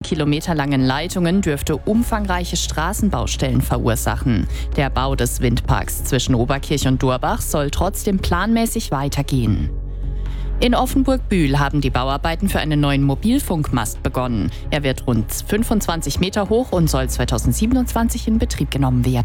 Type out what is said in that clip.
Kilometer langen Leitungen dürfte umfangreiche Straßenbaustellen verursachen. Der Bau des Windparks zwischen Oberkirch und Durbach soll trotzdem planmäßig weitergehen. In Offenburg-Bühl haben die Bauarbeiten für einen neuen Mobilfunkmast begonnen. Er wird rund 25 Meter hoch und soll 2027 in Betrieb genommen werden.